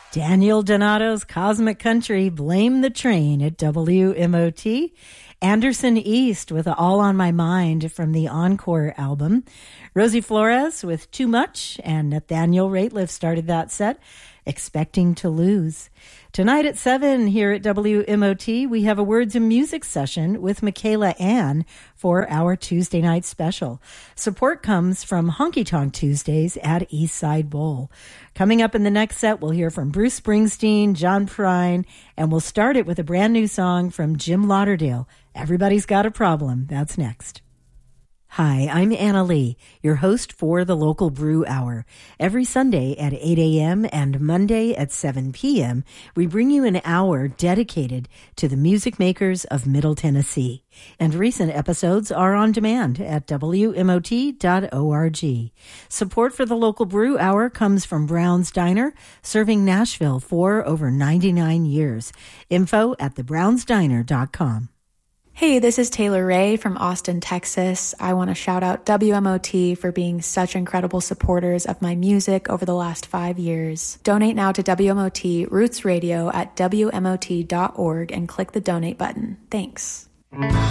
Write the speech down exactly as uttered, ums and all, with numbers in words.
Daniel Donato's Cosmic Country, Blame the Train at W M O T. Anderson East with All on My Mind from the Encore album. Rosie Flores with Too Much, and Nathaniel Rateliff started that set, Expecting to Lose. Tonight at seven here at W M O T, we have a Words and Music session with Michaela Ann for our Tuesday night special. Support comes from Honky Tonk Tuesdays at Eastside Bowl. Coming up in the next set, we'll hear from Bruce Springsteen, John Prine, and we'll start it with a brand new song from Jim Lauderdale. Everybody's Got a Problem. That's next. Hi, I'm Anna Lee, your host for the Local Brew Hour. Every Sunday at eight a.m. and Monday at seven p.m., we bring you an hour dedicated to the music makers of Middle Tennessee. And recent episodes are on demand at W M O T dot org. Support for the Local Brew Hour comes from Brown's Diner, serving Nashville for over ninety-nine years. Info at the browns diner dot com. Hey, this is Taylor Ray from Austin, Texas. I want to shout out W M O T for being such incredible supporters of my music over the last five years. Donate now to W M O T Roots Radio at W M O T dot org and click the donate button. Thanks.